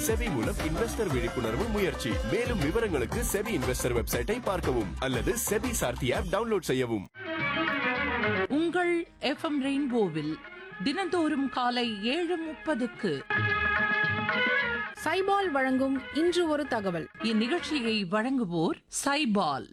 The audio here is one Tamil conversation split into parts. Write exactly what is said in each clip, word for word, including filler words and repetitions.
செபி மூலம் இன்வெஸ்டர் விழிப்புணர்வு முயற்சி. மேலும் விவரங்களுக்கு செபி இன்வெஸ்டர் வெப்சைட்டை பார்க்கவும் அல்லது செபி சார்த்தி ஆப் டவுன்லோட் செய்யவும். உங்கள் எஃப்எம் ரெயின்போவில் தினந்தோறும் காலை ஏழு முப்பதுக்கு சைபால் வழங்கும் இன்று ஒரு தகவல். இந்நிகழ்ச்சியை வழங்குவோர் Saibol.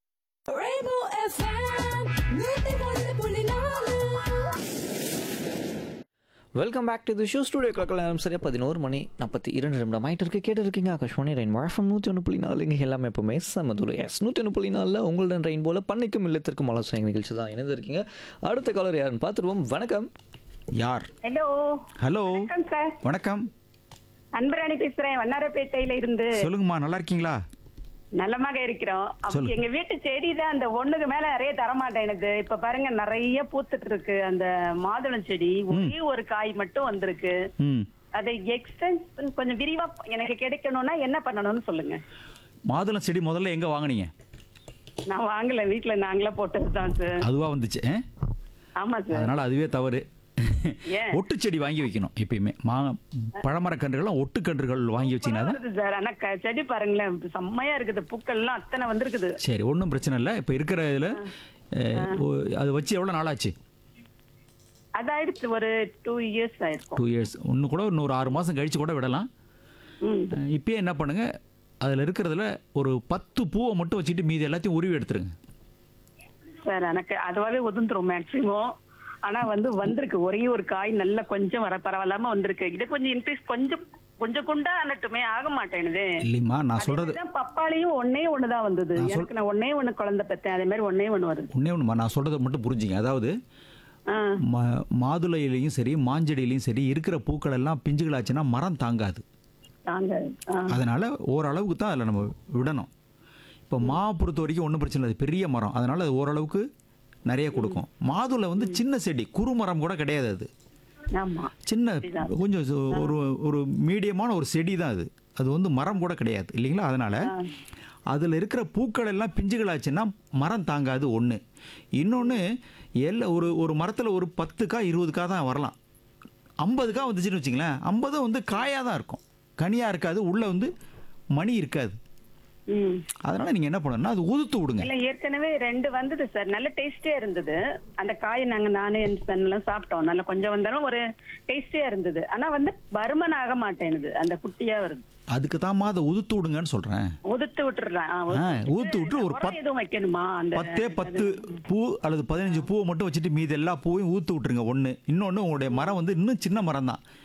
Welcome back to the show. Studio கிளக்கில் நேரம் சரியாக பதினோரு மணி நாற்பத்தி இரண்டு நிமிடம் ஆகிட்டு இருக்கு. கேட்டு இருக்கீங்க ஆகாஷ்வாணி ரெயின் எஃப்எம் நூற்றி ஒன்று புள்ளி நாலு. இங்கே எல்லாமே எப்பவுமே சமதுரை எஸ் நூற்றி ஒன்று புள்ளி நாலில் உங்களுடன் ரெயின் போல பண்ணிக்கும் இல்லத்திற்கும் ஆலோசனை நிகழ்ச்சி தான் இணைந்திருக்கீங்க. அடுத்த காலர் யாருன்னு பார்த்துருவோம். வணக்கம். யார்? ஹலோ ஹலோ வணக்கம் சார். வணக்கம். அன்பராணி பேசுறேன், வண்ணாரப்பேட்டையில இருந்து. சொல்லுங்கம்மா, நல்லா இருக்கீங்களா? நல்லமாக இருக்கிறோம். அப்ப சொல்லு. எங்க வீட்டு செடி தான் அந்த ஒண்ணுக்கு மேல நிறைய தரமாட்டேனுது. இப்ப பாருங்க நிறைய பூத்துட்டு இருக்கு அந்த மாதுளம் செடி. ஒரே ஒரு காய் மட்டும் வந்திருக்கு. ம் அதை எக்ஸ்டென்ஷன் கொஞ்சம் விரிவா எனக்கு கிடைக்கணும்னா என்ன பண்ணணும்னு சொல்லுங்க. மாதுளம் செடி முதல்ல எங்க வாங்குனீங்க? நான் வாங்கல, வீட்டுல நாங்களே போட்டது தான் சார். அதுவா வந்துச்சு. ஆ? ஆமா சார். அதனால அதுவே தவறு. ஏன்? ஒட்டு செடி வாங்கி வைக்கணும். எப்பயுமே மா பழமரக்கன்றுகள் ஒட்டுக்கன்றுகள் வாங்கி வச்சீங்கன்னா தான். வருது சார். ஆனா க- செடி பாருங்களேன் செம்மையா இருக்குது, பூக்கள் எல்லாம் அத்தனை வந்திருக்குது. சரி, ஒன்றும் பிரச்சனை இல்லை. இப்போ இருக்கிற இதில் அது வச்சு எவ்வளோ நாளாச்சு? அதாயிடுச்சு ஒரு டூ இயர்ஸ் ஆயிருக்கும். டூ இயர்ஸ் ஒன்று கூட இன்னொரு ஆறு மாதம் கழிச்சு கூட விடலாம். ம். இப்பயே என்ன பண்ணுங்க, அதில் இருக்கிறதுல ஒரு பத்து பூவை மட்டும் வச்சுட்டு மீதி எல்லாத்தையும் உருவி எடுத்துருங்க. சார் எனக்கு அதுவாவே உதிர்ந்துரும் மேக்சிமம். ஆனா வந்து வந்திருக்கு ஒரே ஒரு காய், நல்ல கொஞ்சம் வர பரவாயில்லாம வந்திருக்கு. இது கொஞ்சம் இன்க்ரீஸ் கொஞ்சம் கொஞ்சம் குண்டா அனட்டுமே ஆக மாட்டேனுது. இல்லைம்மா, நான் சொல்கிறது பப்பாளியும் ஒன்னே ஒண்ணுதான் வந்தது. நான் சொல்- எனக்கு நான் ஒன்னே ஒண்ணு குழந்தை பெற்றேன், அதே மாதிரி ஒன்னே ஒண்ணு வருது. ஒன்றே ஒன்றுமா, நான் சொல்கிறத மட்டும் புரிஞ்சுங்க. அதாவது ஆ, மா மாதுளையிலையும் சரி மாஞ்செடியிலையும் சரி இருக்கிற பூக்கள் எல்லாம் பிஞ்சுகளாச்சுன்னா மரம் தாங்காது. தாங்க. ஆ, அதனால் ஓரளவுக்கு தான் அதில் நம்ம விடணும். இப்போ மா பொறுத்த வரைக்கும் ஒன்றும் பிரச்சனை இல்லை, அது பெரிய மரம். அதனால் அது ஓரளவுக்கு நிறைய கொடுக்கும். மாதுளை வந்து சின்ன செடி, குறு மரம் கூட கிடையாது. அது ஆமா. சின்ன கொஞ்சம் சு- ஒரு ஒரு மீடியமான ஒரு செடி தான் அது. அது வந்து மரம் கூட கிடையாது இல்லைங்களா? அதனால் அதில் இருக்கிற பூக்கள் எல்லாம் பிஞ்சுகளாச்சுன்னா மரம் தாங்காது ஒன்று. இன்னொன்று, எல்லா ஒரு ஒரு மரத்தில் ஒரு பத்துக்கா இருபதுக்கா தான் வரலாம். ஐம்பதுக்கா வந்துச்சுன்னு வச்சுங்களேன், ஐம்பதும் வந்து காயாக தான் இருக்கும், கனியாக இருக்காது, உள்ளே வந்து மணி இருக்காது. ம். அதனால் நீங்கள் என்ன பண்ணணும்னா அது உதுத்து விடுங்க. இல்ல ஏற்கனவே ரெண்டு வந்தது சார், நல்ல டேஸ்டியா இருந்தது. அந்த காய் நாங்க நானே என் son எல்லாம் சாப்பிட்டோம். நல்ல கொஞ்சம் வந்தாலும் ஒரு டேஸ்டியா இருந்தது. ஆனா வந்து பருமன் ஆக மாட்டேனுது, அந்த குட்டியா வருது. அதுக்கு தான்மா அதை உதுத்து விடுங்கன்னு சொல்கிறேன். உதுத்து விட்டுறேன். ஆ, ஆ, உதுத்து உதுத்து விட்டு ஒரு உரம் பத்து எதுவும் வைக்கணுமா? அந்த பத்தே பத்து பூ அல்லது பதினஞ்சு பூவை மட்டும் வச்சுட்டு மீதி எல்லா பூவையும் ஊற்று விட்டுருங்க ஒன்று. இன்னொன்று, உங்களுடைய மரம் வந்து இன்னும் சின்ன மரம் தான்.